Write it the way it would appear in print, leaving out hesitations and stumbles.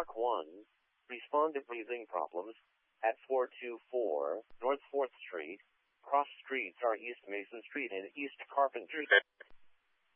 Mark 1. Respond to breathing problems at 424 North 4th Street. Cross streets are East Mason Street and East Carpenter.